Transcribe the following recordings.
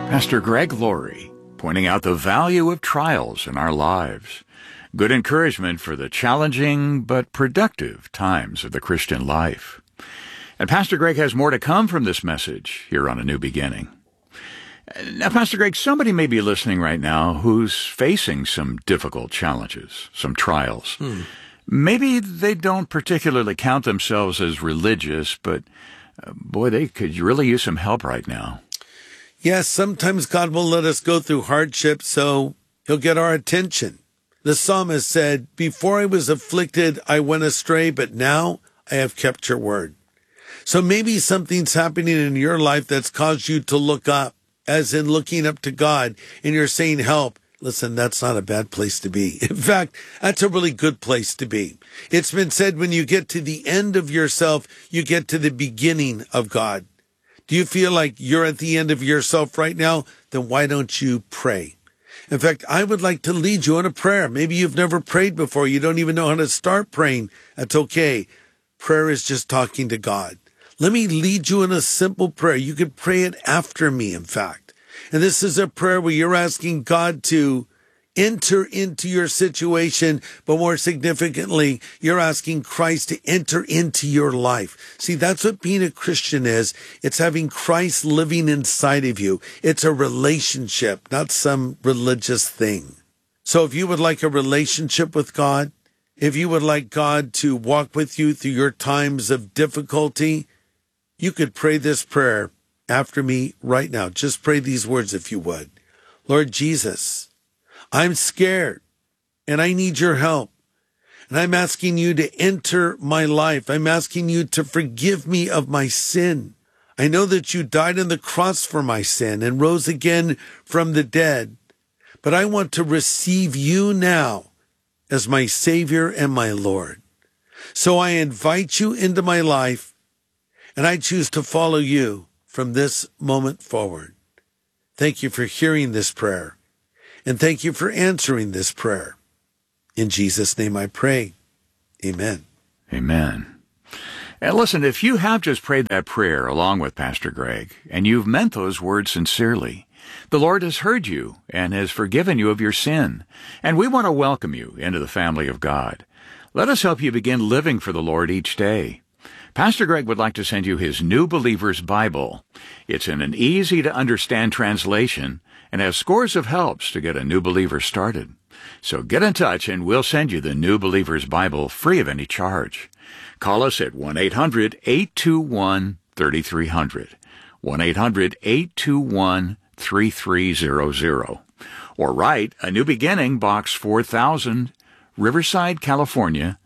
Pastor Greg Laurie, pointing out the value of trials in our lives. Good encouragement for the challenging but productive times of the Christian life. And Pastor Greg has more to come from this message here on A New Beginning. Now, Pastor Greg, somebody may be listening right now who's facing some difficult challenges, some trials. Maybe they don't particularly count themselves as religious, but boy, they could really use some help right now. Yes, sometimes God will let us go through hardship so he'll get our attention. The psalmist said, "Before I was afflicted, I went astray, but now I have kept your word." So maybe something's happening in your life that's caused you to look up, as in looking up to God, and you're saying, help. Listen, that's not a bad place to be. In fact, that's a really good place to be. It's been said when you get to the end of yourself, you get to the beginning of God. Do you feel like you're at the end of yourself right now? Then why don't you pray? In fact, I would like to lead you in a prayer. Maybe you've never prayed before. You don't even know how to start praying. That's okay. Prayer is just talking to God. Let me lead you in a simple prayer. You could pray it after me, in fact. And this is a prayer where you're asking God to enter into your situation, but more significantly, you're asking Christ to enter into your life. See, that's what being a Christian is. It's having Christ living inside of you. It's a relationship, not some religious thing. So if you would like a relationship with God, if you would like God to walk with you through your times of difficulty, you could pray this prayer after me right now. Just pray these words if you would. Lord Jesus, I'm scared and I need your help. And I'm asking you to enter my life. I'm asking you to forgive me of my sin. I know that you died on the cross for my sin and rose again from the dead. But I want to receive you now as my Savior and my Lord. So I invite you into my life and I choose to follow you from this moment forward. Thank you for hearing this prayer. And thank you for answering this prayer. In Jesus' name I pray. Amen. Amen. And listen, if you have just prayed that prayer along with Pastor Greg, and you've meant those words sincerely, the Lord has heard you and has forgiven you of your sin. And we want to welcome you into the family of God. Let us help you begin living for the Lord each day. Pastor Greg would like to send you his New Believer's Bible. It's in an easy-to-understand translation and has scores of helps to get a new believer started. So get in touch and we'll send you the New Believer's Bible free of any charge. Call us at 1-800-821-3300, 1-800-821-3300, or write A New Beginning, Box 4000, Riverside, California,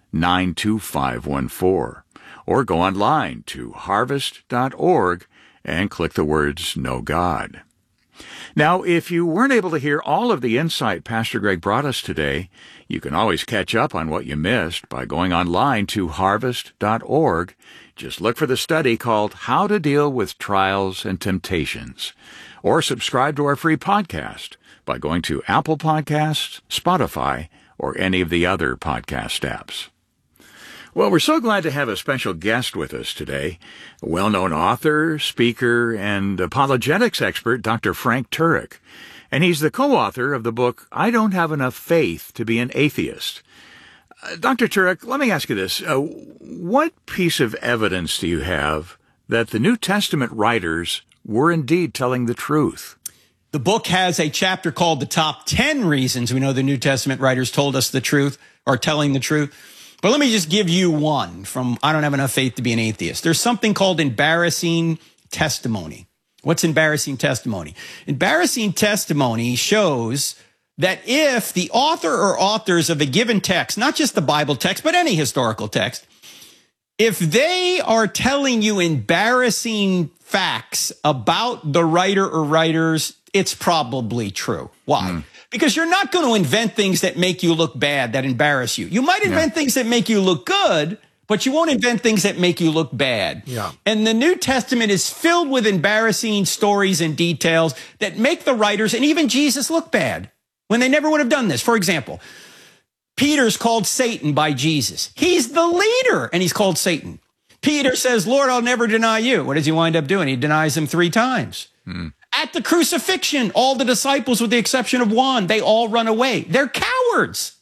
92514. Or go online to harvest.org and click the words Know God. Now, if you weren't able to hear all of the insight Pastor Greg brought us today, you can always catch up on what you missed by going online to harvest.org. Just look for the study called How to Deal with Trials and Temptations. Or subscribe to our free podcast by going to Apple Podcasts, Spotify, or any of the other podcast apps. Well, we're so glad to have a special guest with us today, a well-known author, speaker, and apologetics expert, Dr. Frank Turek. And he's the co-author of the book, I Don't Have Enough Faith to Be an Atheist. Dr. Turek, let me ask you this. What piece of evidence do you have that the New Testament writers were indeed telling the truth? The book has a chapter called The Top 10 Reasons We Know the New Testament Writers Told Us the Truth, or Telling the Truth. But let me just give you one from I Don't Have Enough Faith to Be an Atheist. There's something called embarrassing testimony. What's embarrassing testimony? Embarrassing testimony shows that if the author or authors of a given text, not just the Bible text, but any historical text, if they are telling you embarrassing facts about the writer or writers, it's probably true. Why? Because you're not going to invent things that make you look bad, that embarrass you. You might invent things that make you look good, but you won't invent things that make you look bad. And the New Testament is filled with embarrassing stories and details that make the writers and even Jesus look bad when they never would have done this. For example, Peter's called Satan by Jesus. He's the leader, and he's called Satan. Peter says, Lord, I'll never deny you. What does he wind up doing? He denies him 3 times. At the crucifixion, all the disciples, with the exception of one, they all run away. They're cowards.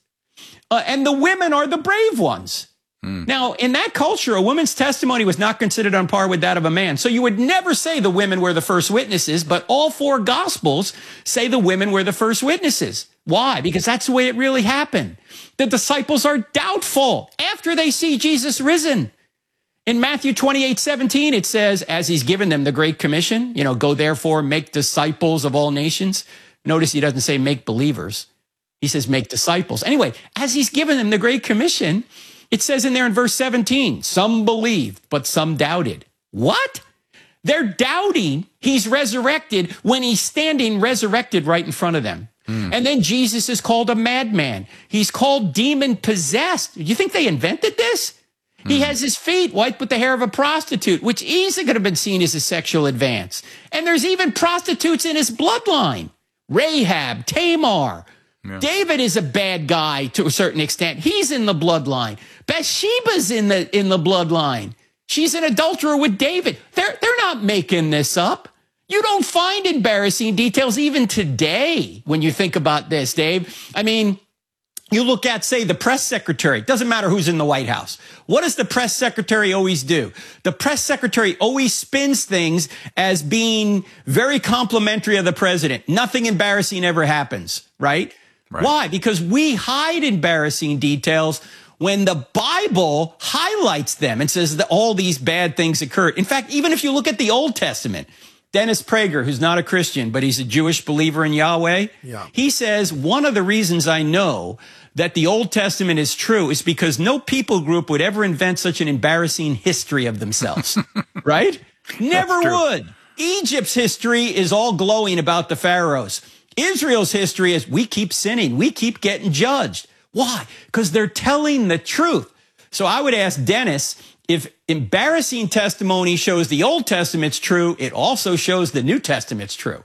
And the women are the brave ones. Now, in that culture, a woman's testimony was not considered on par with that of a man. So you would never say the women were the first witnesses, but all four Gospels say the women were the first witnesses. Why? Because that's the way it really happened. The disciples are doubtful after they see Jesus risen. In Matthew 28:17, it says, as he's given them the Great Commission, go therefore make disciples of all nations. Notice he doesn't say make believers. He says make disciples. Anyway, as he's given them the Great Commission, it says in there in verse 17, some believed, but some doubted. What? They're doubting he's resurrected when he's standing resurrected right in front of them. And then Jesus is called a madman. He's called demon-possessed. You think they invented this? He has his feet wiped with the hair of a prostitute, which easily could have been seen as a sexual advance. And there's even prostitutes in his bloodline. Rahab, Tamar. Yeah. David is a bad guy to a certain extent. He's in the bloodline. Bathsheba's in the bloodline. She's an adulterer with David. They're not making this up. You don't find embarrassing details even today when you think about this, Dave. I mean, you look at, say, the press secretary. Doesn't matter who's in the White House. What does the press secretary always do? The press secretary always spins things as being very complimentary of the president. Nothing embarrassing ever happens, right? Why? Because we hide embarrassing details when the Bible highlights them and says that all these bad things occurred. In fact, even if you look at the Old Testament, Dennis Prager, who's not a Christian, but he's a Jewish believer in Yahweh, he says, one of the reasons I know that the Old Testament is true is because no people group would ever invent such an embarrassing history of themselves, right? Never would. Egypt's history is all glowing about the pharaohs. Israel's history is we keep sinning. We keep getting judged. Why? Because they're telling the truth. So I would ask Dennis, if embarrassing testimony shows the Old Testament's true, it also shows the New Testament's true.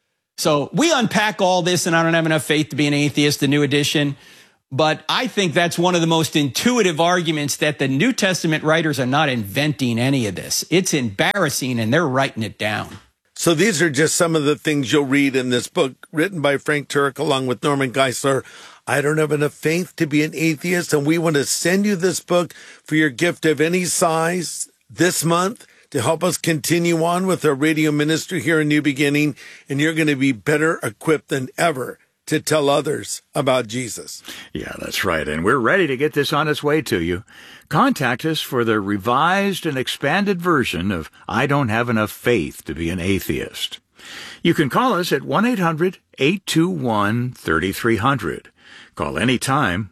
So we unpack all this, and I don't have enough faith to be an atheist, the new edition. But I think that's one of the most intuitive arguments, that the New Testament writers are not inventing any of this. It's embarrassing, and they're writing it down. So these are just some of the things you'll read in this book written by Frank Turek along with Norman Geisler. I don't have enough faith to be an atheist, and we want to send you this book for your gift of any size this month to help us continue on with our radio ministry here in New Beginning, and you're going to be better equipped than ever to tell others about Jesus. Yeah, that's right. And we're ready to get this on its way to you. Contact us for the revised and expanded version of I Don't Have Enough Faith to Be an Atheist. You can call us at 1-800-821-3300. Call anytime,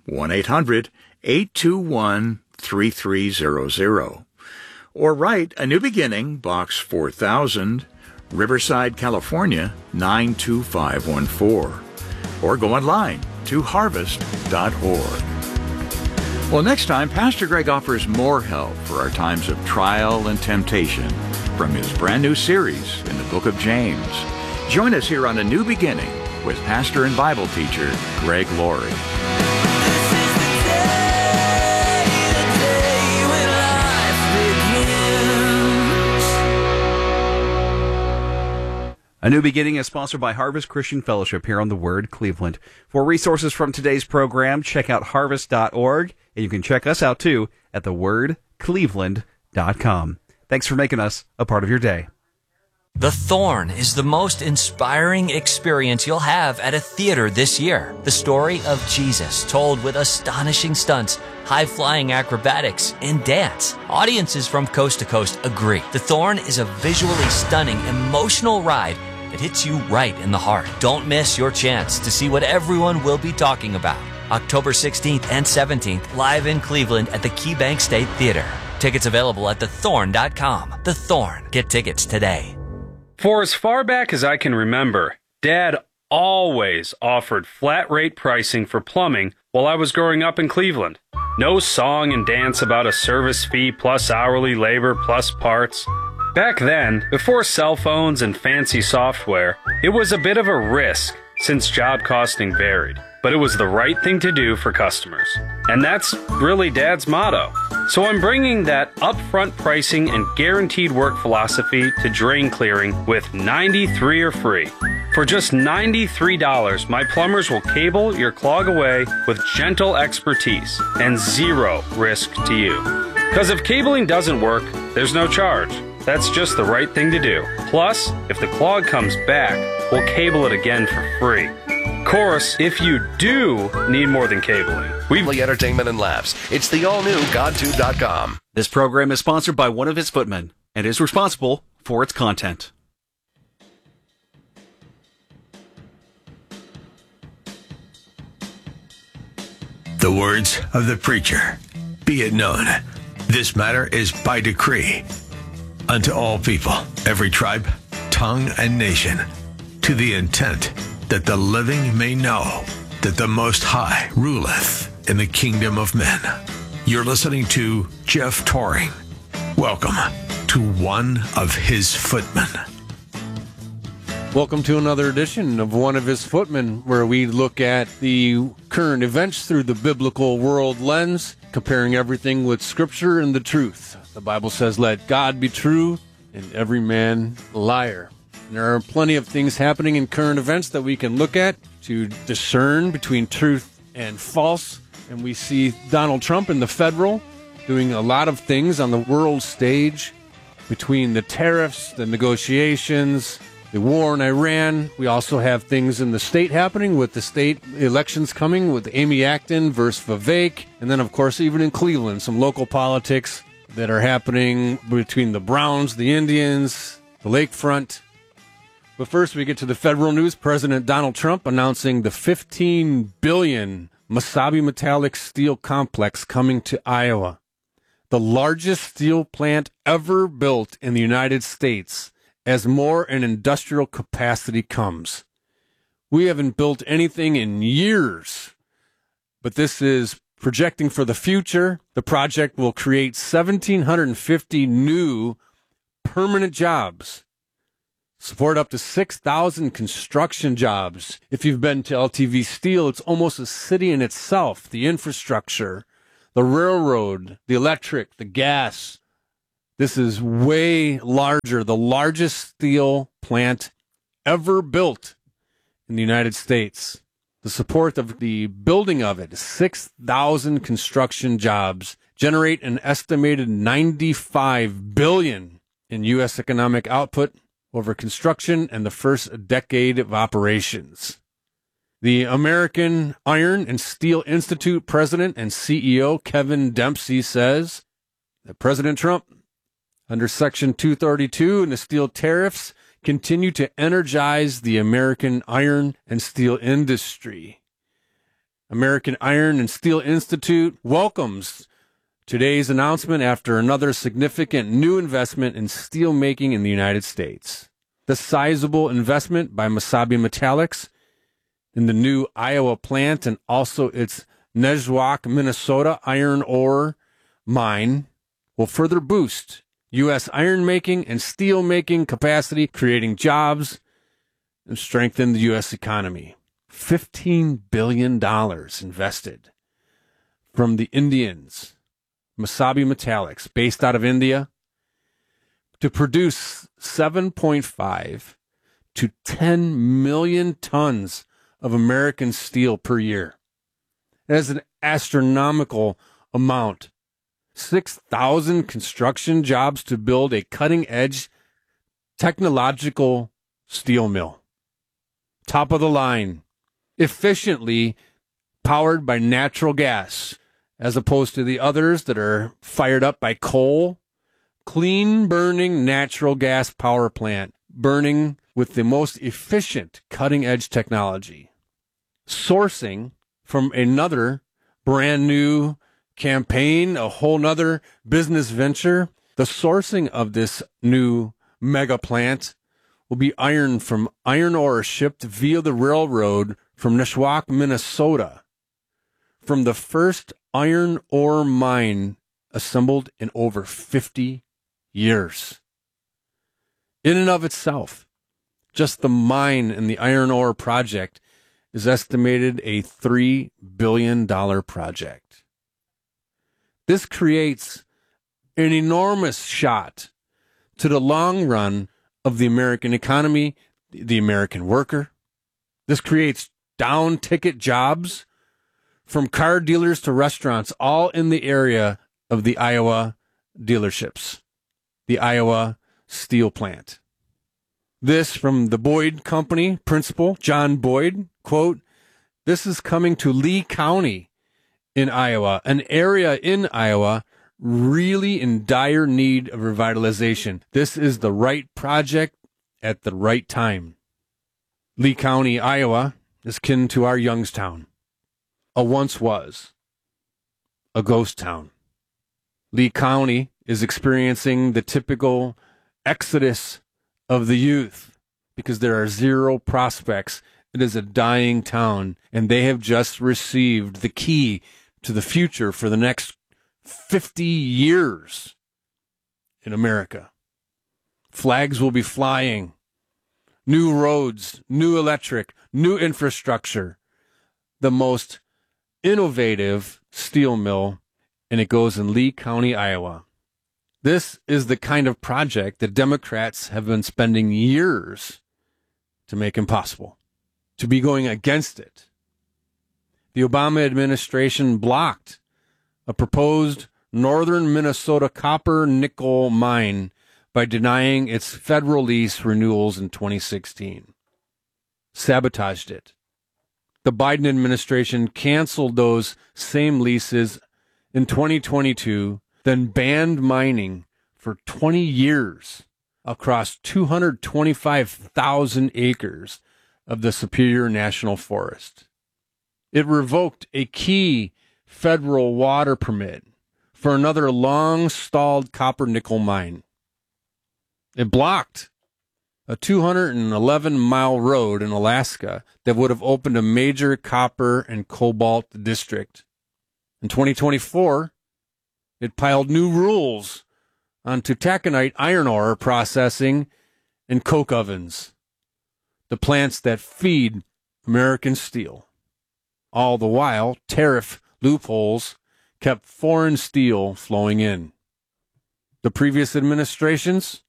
1-800-821-3300. Or write A New Beginning, Box 4000, Riverside, California, 92514. Or go online to harvest.org. Well, next time, Pastor Greg offers more help for our times of trial and temptation from his brand new series in the book of James. Join us here on A New Beginning with pastor and Bible teacher Greg Laurie. A New Beginning is sponsored by Harvest Christian Fellowship here on The Word Cleveland. For resources from today's program, check out harvest.org, and you can check us out too at thewordcleveland.com. Thanks for making us a part of your day. The Thorn is the most inspiring experience you'll have at a theater this year. The story of Jesus told with astonishing stunts, high-flying acrobatics, and dance. Audiences from coast to coast agree. The Thorn is a visually stunning, emotional ride that hits you right in the heart. Don't miss your chance to see what everyone will be talking about. October 16th and 17th, live in Cleveland at the KeyBank State Theater. Tickets available at thethorn.com. The Thorn. Get tickets today. For as far back as I can remember, Dad always offered flat rate pricing for plumbing while I was growing up in Cleveland. No song and dance about a service fee plus hourly labor plus parts. Back then, before cell phones and fancy software, it was a bit of a risk since job costing varied. but it was the right thing to do for customers. And that's really Dad's motto. So I'm bringing that upfront pricing and guaranteed work philosophy to drain clearing with 93 or free. For just $93, my plumbers will cable your clog away with gentle expertise and zero risk to you. Because if cabling doesn't work, there's no charge. That's just the right thing to do. Plus, if the clog comes back, we'll cable it again for free. Of course, if you do need more than cabling, we've entertainment and laughs. It's the all-new GodTube.com. This program is sponsored by one of his footmen and is responsible for its content. The words of the preacher. Be it known, this matter is by decree unto all people, every tribe, tongue, and nation, to the intent that the living may know that the Most High ruleth in the kingdom of men. You're listening to Jeff Toring. Welcome to One of His Footmen. Welcome to another edition of One of His Footmen, where we look at the current events through the biblical world lens, comparing everything with Scripture and the truth. The Bible says, let God be true and every man a liar. And there are plenty of things happening in current events that we can look at to discern between truth and false. And we see Donald Trump in the federal doing a lot of things on the world stage between the tariffs, the negotiations, the war in Iran. We also have things in the state happening with the state elections coming with Amy Acton versus Vivek. And then, of course, even in Cleveland, some local politics that are happening between the Browns, the Indians, the lakefront. But first, we get to the federal news. President Donald Trump announcing the $15 billion Mesabi Metallic Steel Complex coming to Iowa. The largest steel plant ever built in the United States as more and industrial capacity comes. We haven't built anything in years, but this is projecting for the future. The project will create 1,750 new permanent jobs, support up to 6,000 construction jobs. If you've been to LTV Steel, it's almost a city in itself. The infrastructure, the railroad, the electric, the gas. This is way larger, the largest steel plant ever built in the United States. The support of the building of it, 6,000 construction jobs, generate an estimated $95 billion in U.S. economic output over construction and the first decade of operations. The American Iron and Steel Institute president and CEO Kevin Dempsey says that President Trump, under Section 232 and the steel tariffs, continue to energize the American iron and steel industry. American Iron and Steel Institute welcomes today's announcement after another significant new investment in steel making in the United States. The sizable investment by Mesabi Metallics in the new Iowa plant and also its Neshwauk, Minnesota iron ore mine will further boost U.S. iron making and steel making capacity, creating jobs and strengthen the U.S. economy. $15 billion invested from the Indians, Mesabi Metallics, based out of India, to produce 7.5 to 10 million tons of American steel per year. That is an astronomical amount. 6,000 construction jobs to build a cutting-edge technological steel mill. Top of the line, efficiently powered by natural gas, as opposed to the others that are fired up by coal. Clean burning natural gas power plant, burning with the most efficient cutting-edge technology. Sourcing from another brand new campaign, a whole nother business venture. The sourcing of this new mega plant will be iron from iron ore shipped via the railroad from Neshwauk, Minnesota, from the first iron ore mine assembled in over 50 years. In and of itself, just the mine and the iron ore project is estimated a $3 billion project. This creates an enormous shot to the long run of the American economy, the American worker. This creates down-ticket jobs from car dealers to restaurants, all in the area of the Iowa dealerships, the Iowa steel plant. This from the Boyd Company principal, John Boyd, quote, "This is coming to Lee County in Iowa, an area in Iowa really in dire need of revitalization. This is the right project at the right time." Lee County, Iowa, is kin to our Youngstown, a once was, a ghost town. Lee County is experiencing the typical exodus of the youth because there are zero prospects. It is a dying town, and they have just received the key to the future for the next 50 years in America. Flags will be flying. New roads, new electric, new infrastructure. The most innovative steel mill, and it goes in Lee County, Iowa. This is the kind of project that Democrats have been spending years to make impossible, to be going against it. The Obama administration blocked a proposed northern Minnesota copper nickel mine by denying its federal lease renewals in 2016. Sabotaged it. The Biden administration canceled those same leases in 2022, then banned mining for 20 years across 225,000 acres of the Superior National Forest. It revoked a key federal water permit for another long-stalled copper-nickel mine. It blocked a 211-mile road in Alaska that would have opened a major copper and cobalt district. In 2024, it piled new rules onto taconite iron ore processing and coke ovens, the plants that feed American steel. All the while, tariff loopholes kept foreign steel flowing in. The previous administrations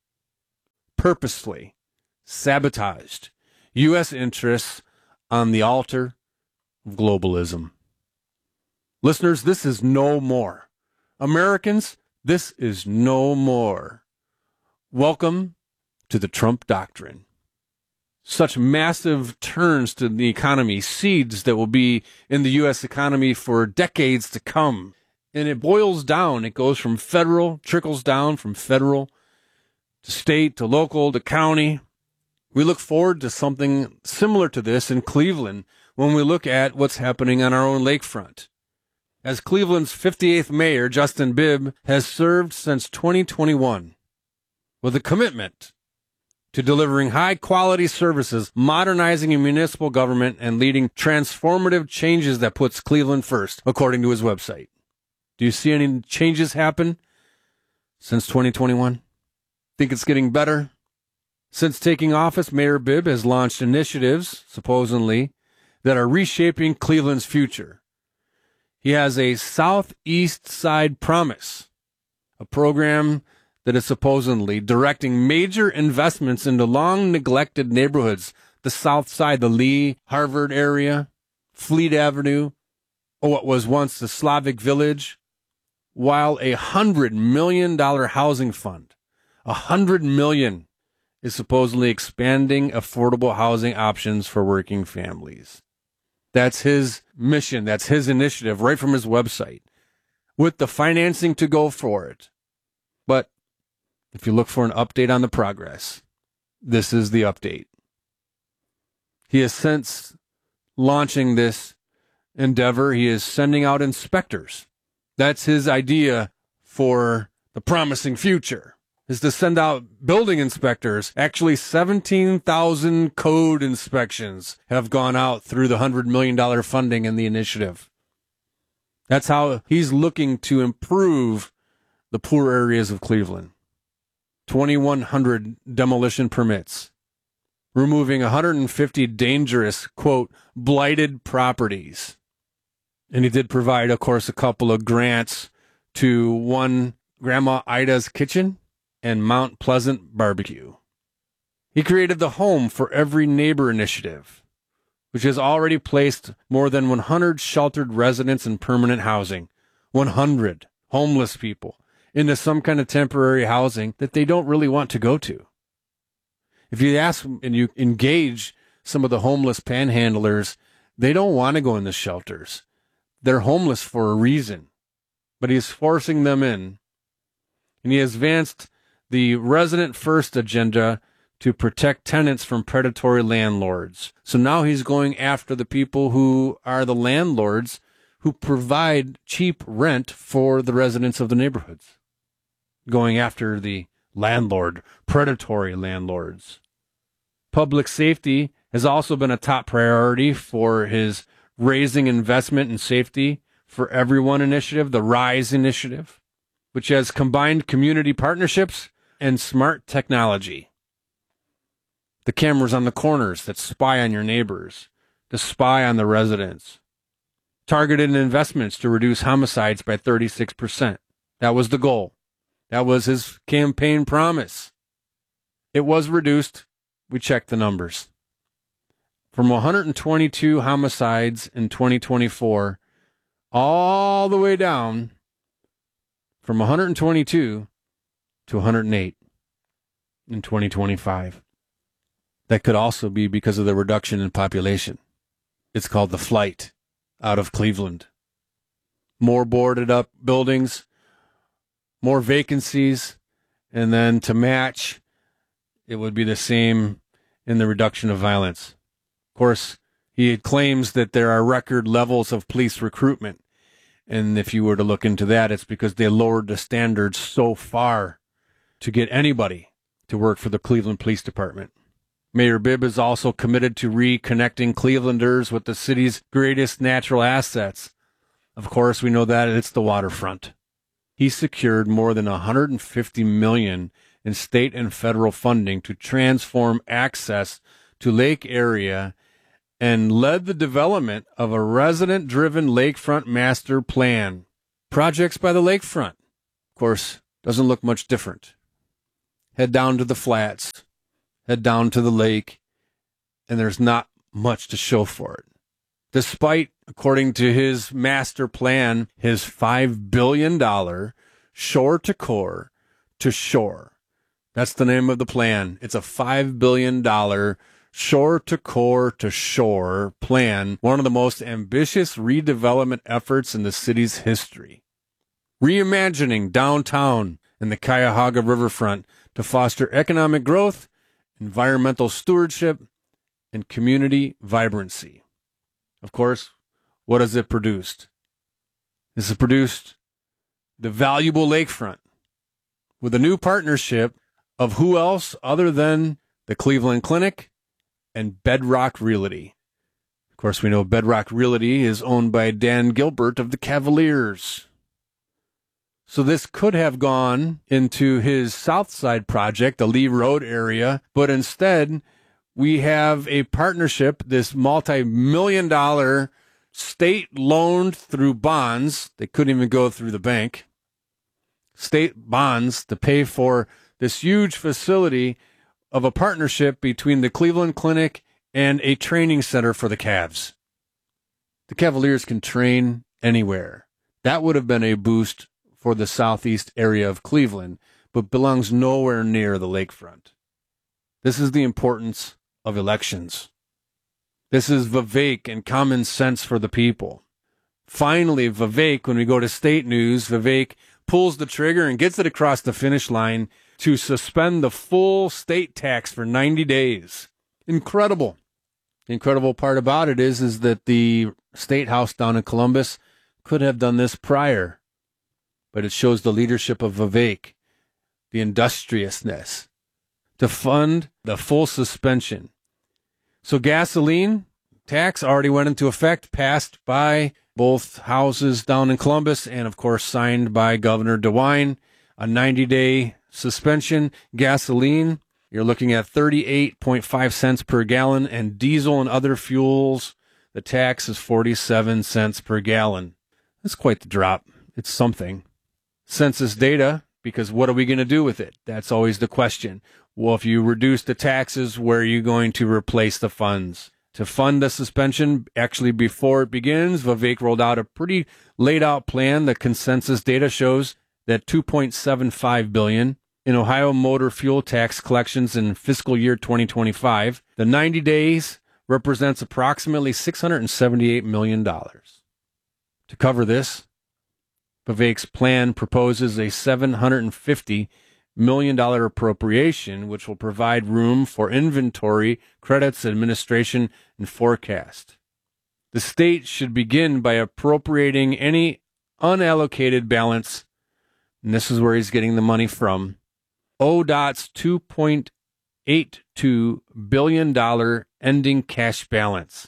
purposely sabotaged U.S. interests on the altar of globalism. Listeners, this is no more. Americans, this is no more. Welcome to the Trump doctrine. Such massive turns to the economy, seeds that will be in the U.S. economy for decades to come. And it boils down. It goes from federal, trickles down from federal to state to local to county. We look forward to something similar to this in Cleveland when we look at what's happening on our own lakefront. As Cleveland's 58th mayor, Justin Bibb, has served since 2021 with a commitment to delivering high-quality services, modernizing a municipal government, and leading transformative changes that puts Cleveland first, according to his website. Do you see any changes happen since 2021? Think it's getting better? Since taking office, Mayor Bibb has launched initiatives, supposedly, that are reshaping Cleveland's future. He has a Southeast Side Promise, a program that is supposedly directing major investments into long-neglected neighborhoods, the South Side, the Lee, Harvard area, Fleet Avenue, or what was once the Slavic Village, while a $100 million housing fund, $100 million, is supposedly expanding affordable housing options for working families. That's his mission. That's his initiative right from his website, with the financing to go for it. But if you look for an update on the progress, this is the update. He is since launching this endeavor. He is sending out inspectors. That's his idea for the promising future, is to send out building inspectors. Actually, 17,000 code inspections have gone out through the $100 million funding in the initiative. That's how he's looking to improve the poor areas of Cleveland. 2,100 demolition permits. removing 150 dangerous, quote, blighted properties. And he did provide, of course, a couple of grants to one Grandma Ida's Kitchen and Mount Pleasant Barbecue. He created the Home for Every Neighbor initiative, which has already placed more than 100 sheltered residents in permanent housing, 100 homeless people into some kind of temporary housing that they don't really want to go to. If you ask and you engage some of the homeless panhandlers, they don't want to go in the shelters. They're homeless for a reason, but he's forcing them in. And he has advanced the resident first agenda to protect tenants from predatory landlords. So now he's going after the people who are the landlords who provide cheap rent for the residents of the neighborhoods. Going after the predatory landlords. Public safety has also been a top priority for his Raising Investment in Safety for Everyone initiative, the RISE initiative, which has combined community partnerships and smart technology. The cameras on the corners that spy on your neighbors, to spy on the residents. Targeted investments to reduce homicides by 36%. That was the goal. That was his campaign promise. It was reduced. We checked the numbers. From 122 homicides in 2024, all the way down from 122 to 108 in 2025. That could also be because of the reduction in population. It's called the flight out of Cleveland. More boarded up buildings, more vacancies, and then to match, it would be the same in the reduction of violence. Of course, he claims that there are record levels of police recruitment. And if you were to look into that, it's because they lowered the standards so far to get anybody to work for the Cleveland Police Department. Mayor Bibb is also committed to reconnecting Clevelanders with the city's greatest natural assets. Of course, we know that it's the waterfront. He secured more than $150 million in state and federal funding to transform access to lake area and led the development of a resident-driven lakefront master plan. Projects by the lakefront, of course, doesn't look much different. Head down to the flats, head down to the lake, and there's not much to show for it. Despite, according to his master plan, his $5 billion shore-to-core to shore. That's the name of the plan. It's a $5 billion shore-to-core to shore plan, one of the most ambitious redevelopment efforts in the city's history. Reimagining downtown and the Cuyahoga Riverfront to foster economic growth, environmental stewardship, and community vibrancy. Of course, what has it produced? This has produced the valuable lakefront with a new partnership of who else other than the Cleveland Clinic and Bedrock Realty. Of course, we know Bedrock Realty is owned by Dan Gilbert of the Cavaliers. So this could have gone into his South Side project, the Lee Road area, but instead we have a partnership, this multi-million-dollar state loaned through bonds. They couldn't even go through the bank. State bonds to pay for this huge facility of a partnership between the Cleveland Clinic and a training center for the Cavs. The Cavaliers can train anywhere. That would have been a boost for the southeast area of Cleveland, but belongs nowhere near the lakefront. This is the importance of elections. This is Vivek and common sense for the people. Finally, Vivek, when we go to state news, Vivek pulls the trigger and gets it across the finish line to suspend the full state tax for 90 days. Incredible. The incredible part about it is that the State House down in Columbus could have done this prior. But it shows the leadership of Vivek, the industriousness, to fund the full suspension. So gasoline tax already went into effect, passed by both houses down in Columbus, and of course signed by Governor DeWine, a 90-day suspension. Gasoline you're looking at 38.5 cents per gallon, and diesel and other fuels, the tax is 47 cents per gallon. That's quite the drop. It's something. Census data, because what are we going to do with it? That's always the question. Well, if you reduce the taxes, where are you going to replace the funds? To fund the suspension, actually before it begins, Vivek rolled out a pretty laid out plan. The consensus data shows that $2.75 billion in Ohio motor fuel tax collections in fiscal year 2025. The 90 days represents approximately $678 million. To cover this, Vivek's plan proposes a $750 million appropriation, which will provide room for inventory, credits, administration, and forecast. The state should begin by appropriating any unallocated balance, and this is where he's getting the money from, ODOT's $2.82 billion ending cash balance.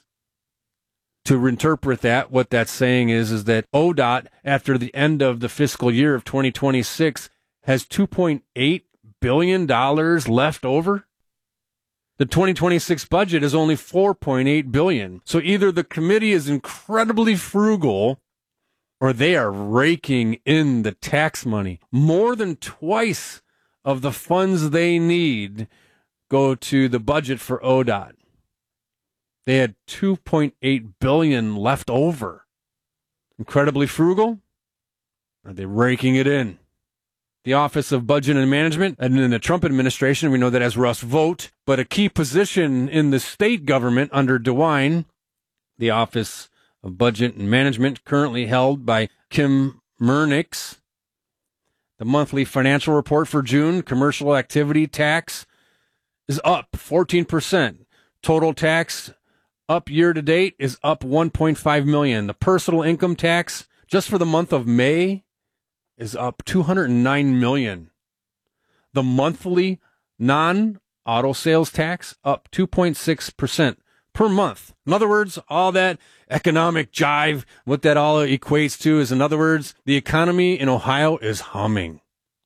To interpret that, what that's saying is that ODOT, after the end of the fiscal year of 2026, has $2.8 billion left over. The 2026 budget is only $4.8 billion. So either the committee is incredibly frugal or they are raking in the tax money. More than twice of the funds they need go to the budget for ODOT. They had $2.8 billion left over. Incredibly frugal? Or are they raking it in? The Office of Budget and Management, and in the Trump administration, we know that as Russ Vought, but a key position in the state government under DeWine, the Office of Budget and Management, currently held by Kim Murnix. The monthly financial report for June, commercial activity tax is up 14%. Total tax up year to date is up 1.5 million. The personal income tax just for the month of May is up 209 million. The monthly non-auto sales tax up 2.6% per month. In other words, all that economic jive, what that all equates to is, in other words, the economy in Ohio is humming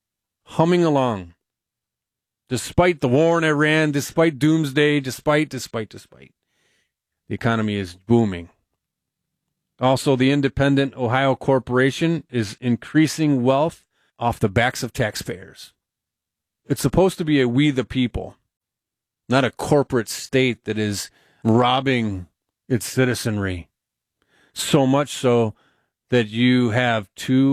along. Despite the war in Iran, despite doomsday, despite. The economy is booming. Also, the Independent Ohio Corporation is increasing wealth off the backs of taxpayers. It's supposed to be a we the people, not a corporate state that is robbing its citizenry. So much so that you have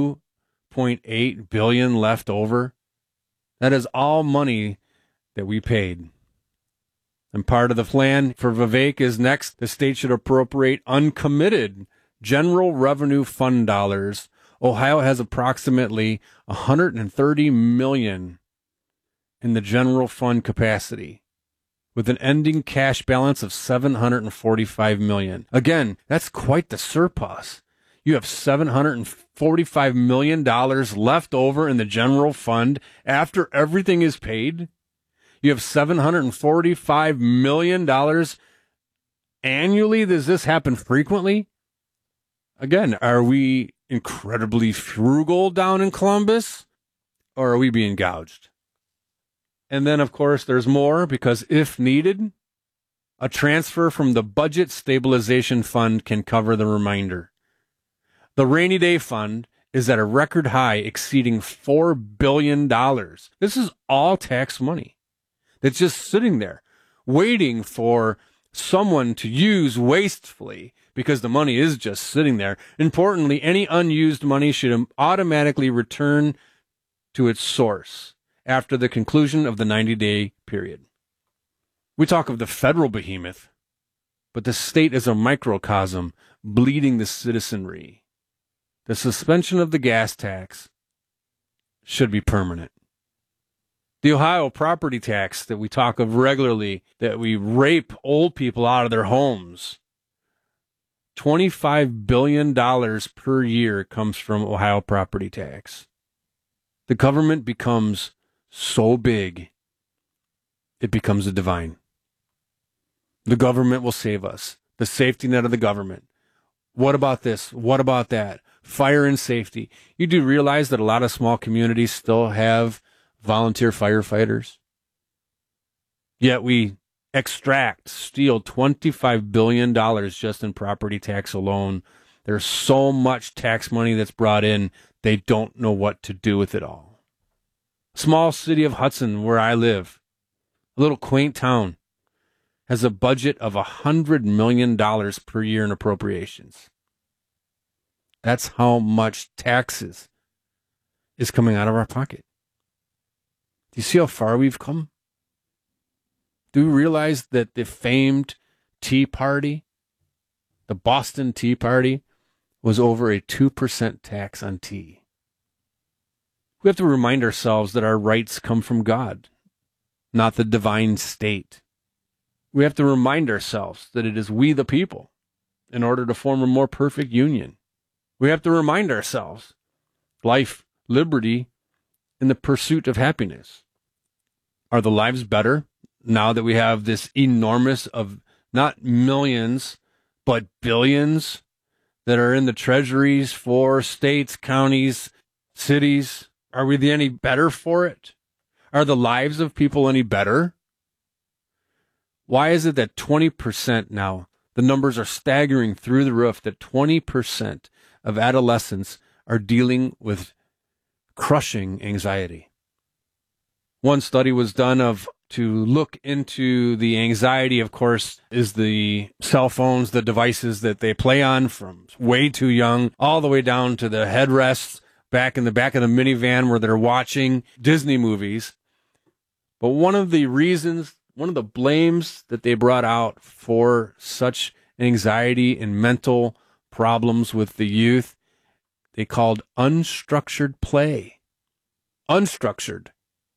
$2.8 billion left over. That is all money that we paid. And part of the plan for Vivek is next, the state should appropriate uncommitted general revenue fund dollars. Ohio has approximately $130 million in the general fund capacity, with an ending cash balance of $745 million. Again, that's quite the surplus. You have $745 million left over in the general fund after everything is paid. You have $745 million annually. Does this happen frequently? Again, are we incredibly frugal down in Columbus, or are we being gouged? And then, of course, there's more, because if needed, a transfer from the Budget Stabilization Fund can cover the remainder. The Rainy Day Fund is at a record high, exceeding $4 billion. This is all tax money that's just sitting there, waiting for someone to use wastefully, because the money is just sitting there. Importantly, any unused money should automatically return to its source after the conclusion of the 90-day period. We talk of the federal behemoth, but the state is a microcosm bleeding the citizenry. The suspension of the gas tax should be permanent. The Ohio property tax that we talk of regularly, that we rape old people out of their homes, $25 billion per year comes from Ohio property tax. The government becomes so big, it becomes a divine. The government will save us. The safety net of the government. What about this? What about that? Fire and safety. You do realize that a lot of small communities still have volunteer firefighters? Yet we steal $25 billion just in property tax alone. There's so much tax money that's brought in, they don't know what to do with it all. Small city of Hudson, where I live, a little quaint town, has a budget of $100 million per year in appropriations. That's how much taxes is coming out of our pocket. Do you see how far we've come? Do you realize that the famed Tea Party, the Boston Tea Party, was over a 2% tax on tea? We have to remind ourselves that our rights come from God, not the divine state. We have to remind ourselves that it is we the people in order to form a more perfect union. We have to remind ourselves life, liberty, and the pursuit of happiness. Are the lives better now that we have this enormous of not millions, but billions that are in the treasuries for states, counties, cities? Are we any better for it? Are the lives of people any better? Why is it that 20% now, the numbers are staggering through the roof, that 20% of adolescents are dealing with crushing anxiety? One study was done to look into the anxiety, of course, is the cell phones, the devices that they play on from way too young, all the way down to the headrests back in the back of the minivan where they're watching Disney movies. But one of the reasons, one of the blames that they brought out for such anxiety and mental problems with the youth, they called unstructured play. Unstructured.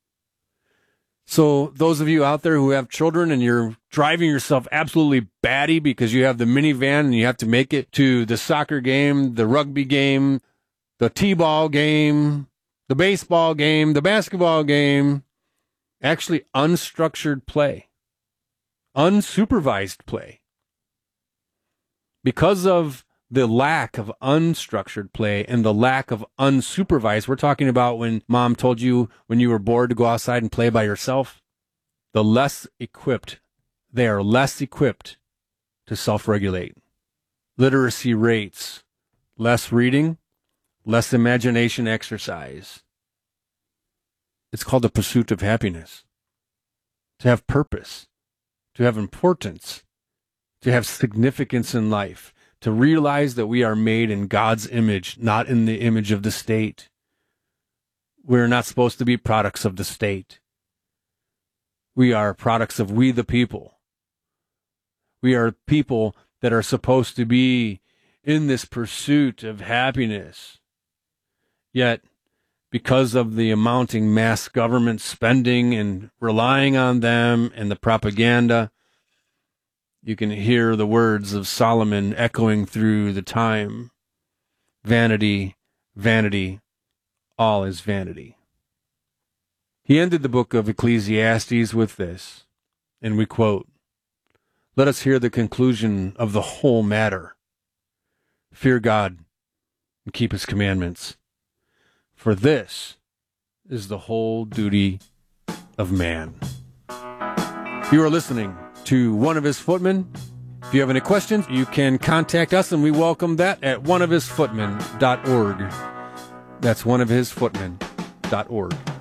So those of you out there who have children and you're driving yourself absolutely batty because you have the minivan and you have to make it to the soccer game, the rugby game, the t-ball game, the baseball game, the basketball game, actually unstructured play, unsupervised play. Because of the lack of unstructured play and the lack of unsupervised, we're talking about when mom told you when you were bored to go outside and play by yourself, the less equipped, they are less equipped to self-regulate. Literacy rates, less reading, less imagination exercise. It's called the pursuit of happiness. To have purpose, to have importance, to have significance in life, to realize that we are made in God's image, not in the image of the state. We're not supposed to be products of the state. We are products of we the people. We are people that are supposed to be in this pursuit of happiness. Yet, because of the amounting mass government spending and relying on them and the propaganda, you can hear the words of Solomon echoing through the time. Vanity, vanity, all is vanity. He ended the book of Ecclesiastes with this, and we quote, "Let us hear the conclusion of the whole matter. Fear God and keep his commandments, for this is the whole duty of man." You are listening to One of His Footmen. If you have any questions, you can contact us, and we welcome that at oneofhisfootmen.org. That's oneofhisfootmen.org.